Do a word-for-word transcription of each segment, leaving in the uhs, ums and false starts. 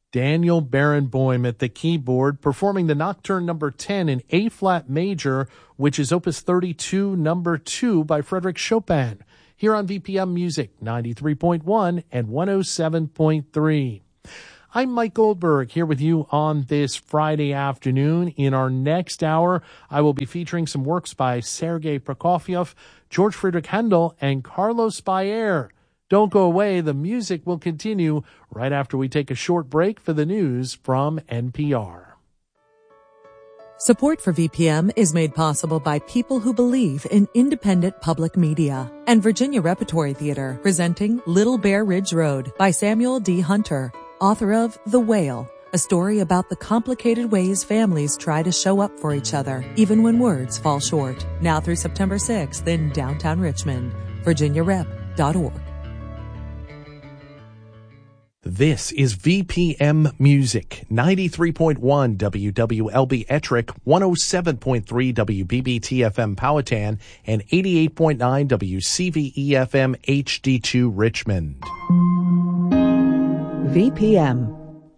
Daniel Barenboim at the keyboard, performing the Nocturne number ten in A-flat major, which is Opus thirty-two, number two by Frédéric Chopin, here on V P M Music, ninety-three point one and one oh seven point three. I'm Mike Goldberg, here with you on this Friday afternoon. In our next hour, I will be featuring some works by Sergei Prokofiev, George Friedrich Handel, and Carlos Bayer. Don't go away. The music will continue right after we take a short break for the news from N P R. Support for V P M is made possible by people who believe in independent public media and Virginia Repertory Theater, presenting Little Bear Ridge Road by Samuel D. Hunter, author of The Whale, a story about the complicated ways families try to show up for each other, even when words fall short. Now through September sixth in downtown Richmond. virginia rep dot org. This is V P M Music, ninety-three point one W W L B Ettrick, one oh seven point three W B B T F M Powhatan, and eighty-eight point nine W C V E F M H D two Richmond. V P M.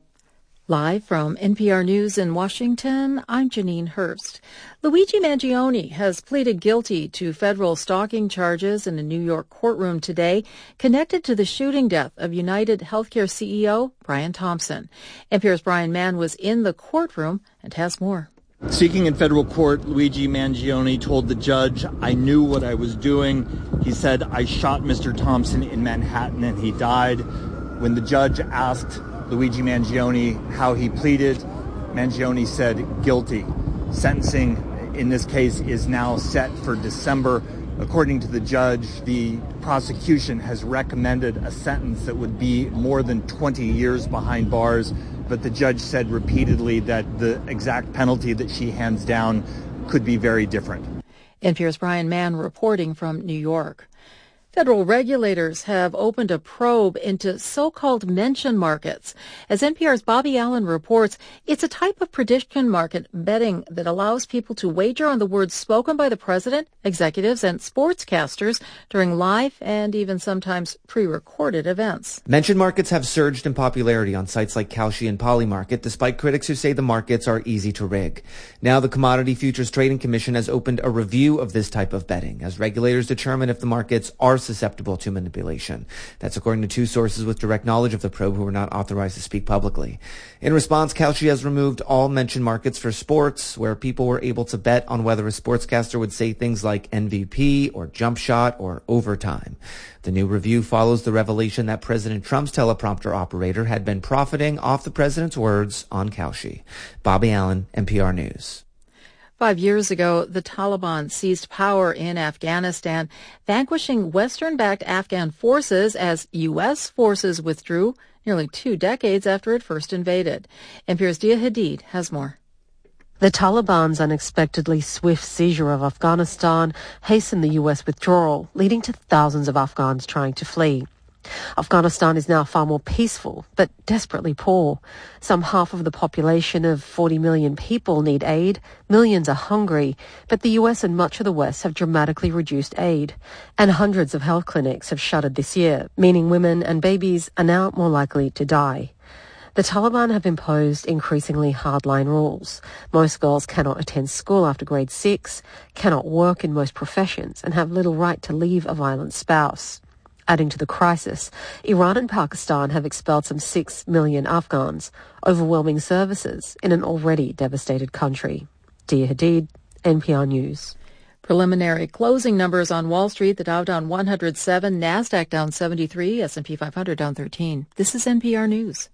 Live from N P R News in Washington, I'm Janine Hurst. Luigi Mangione has pleaded guilty to federal stalking charges in a New York courtroom today, connected to the shooting death of United Healthcare C E O Brian Thompson. N P R's Brian Mann was in the courtroom and has more. Speaking in federal court, Luigi Mangione told the judge, "I knew what I was doing." He said, "I shot Mister Thompson in Manhattan and he died." When the judge asked Luigi Mangione how he pleaded, Mangione said guilty. Sentencing in this case is now set for December. According to the judge, the prosecution has recommended a sentence that would be more than twenty years behind bars, but the judge said repeatedly that the exact penalty that she hands down could be very different. N P R's Brian Mann reporting from New York. Federal regulators have opened a probe into so-called mention markets. As N P R's Bobby Allen reports, it's a type of prediction market betting that allows people to wager on the words spoken by the president, executives, and sportscasters during live and even sometimes pre-recorded events. Mention markets have surged in popularity on sites like Kalshi and Polymarket, despite critics who say the markets are easy to rig. Now the Commodity Futures Trading Commission has opened a review of this type of betting as regulators determine if the markets are susceptible to manipulation. That's according to two sources with direct knowledge of the probe who were not authorized to speak publicly. In response, Kalshi has removed all mention markets for sports, where people were able to bet on whether a sportscaster would say things like M V P or jump shot or overtime. The new review follows the revelation that President Trump's teleprompter operator had been profiting off the president's words on Kalshi. Bobby Allen, N P R News. Five years ago, the Taliban seized power in Afghanistan, vanquishing Western-backed Afghan forces as U S forces withdrew nearly two decades after it first invaded. N P R's Dia Hadid has more. The Taliban's unexpectedly swift seizure of Afghanistan hastened the U S withdrawal, leading to thousands of Afghans trying to flee. Afghanistan is now far more peaceful, but desperately poor. Some half of the population of forty million people need aid. Millions are hungry, but the U S and much of the West have dramatically reduced aid. And hundreds of health clinics have shuttered this year, meaning women and babies are now more likely to die. The Taliban have imposed increasingly hardline rules. Most girls cannot attend school after grade six, cannot work in most professions, and have little right to leave a violent spouse. Adding to the crisis, Iran and Pakistan have expelled some six million Afghans, overwhelming services in an already devastated country. Dia Hadid, N P R News. Preliminary closing numbers on Wall Street: the Dow down one hundred seven, NASDAQ down seventy-three, S and P five hundred down thirteen. This is N P R News.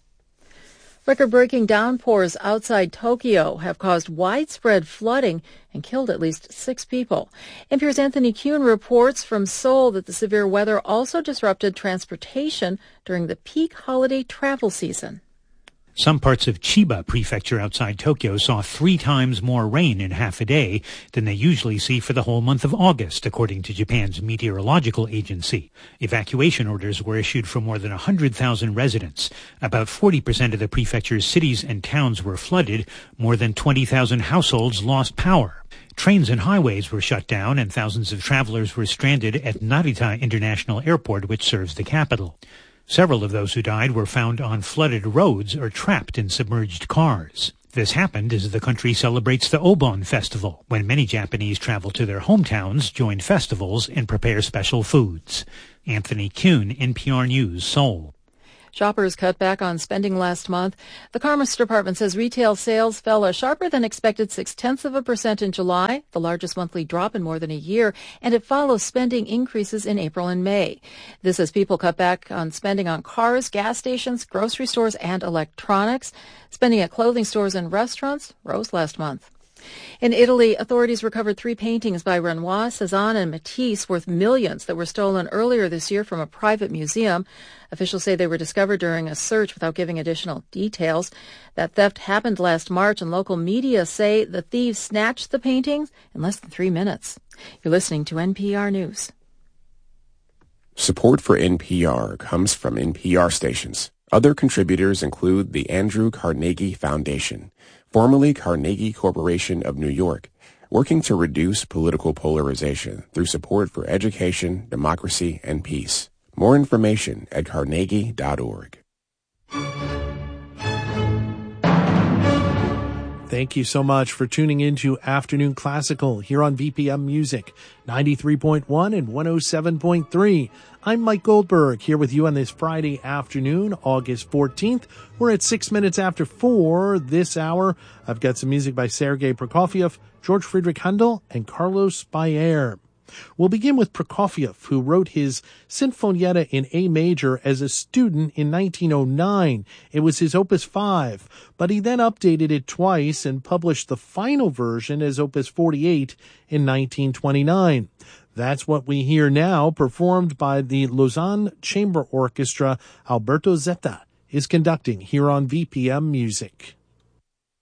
Record-breaking downpours outside Tokyo have caused widespread flooding and killed at least six people. N P R's Anthony Kuhn reports from Seoul that the severe weather also disrupted transportation during the peak holiday travel season. Some parts of Chiba Prefecture outside Tokyo saw three times more rain in half a day than they usually see for the whole month of August, according to Japan's meteorological agency. Evacuation orders were issued for more than one hundred thousand residents. About forty percent of the prefecture's cities and towns were flooded. More than twenty thousand households lost power. Trains and highways were shut down, and thousands of travelers were stranded at Narita International Airport, which serves the capital. Several of those who died were found on flooded roads or trapped in submerged cars. This happened as the country celebrates the Obon Festival, when many Japanese travel to their hometowns, join festivals, and prepare special foods. Anthony Kuhn, N P R News, Seoul. Shoppers cut back on spending last month. The Commerce Department says retail sales fell a sharper than expected six-tenths of a percent in July, the largest monthly drop in more than a year, and it follows spending increases in April and May. This as people cut back on spending on cars, gas stations, grocery stores, and electronics. Spending at clothing stores and restaurants rose last month. In Italy, authorities recovered three paintings by Renoir, Cezanne, and Matisse worth millions that were stolen earlier this year from a private museum. Officials say they were discovered during a search without giving additional details. That theft happened last March, and local media say the thieves snatched the paintings in less than three minutes. You're listening to N P R News. Support for N P R comes from N P R stations. Other contributors include the Andrew Carnegie Foundation, formerly Carnegie Corporation of New York, working to reduce political polarization through support for education, democracy, and peace. More information at carnegie dot org. Thank you so much for tuning in to Afternoon Classical here on V P M Music, ninety-three point one and one oh seven point three. I'm Mike Goldberg here with you on this Friday afternoon, August fourteenth. We're at six minutes after four this hour. I've got some music by Sergei Prokofiev, George Friedrich Handel, and Carlos Baer. We'll begin with Prokofiev, who wrote his Sinfonietta in A major as a student in nineteen oh nine. It was his Opus five, but he then updated it twice and published the final version as Opus forty-eight in nineteen twenty-nine. That's what we hear now, performed by the Lausanne Chamber Orchestra. Alberto Zetta is conducting here on V P M Music.